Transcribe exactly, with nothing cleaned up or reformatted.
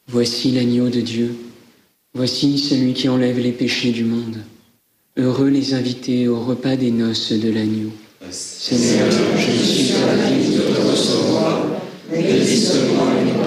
Voici l'agneau de Dieu. Voici celui qui enlève les péchés du monde. Heureux les invités au repas des noces de l'agneau. Seigneur, je ne suis pas digne de te recevoir, mais dis seulement une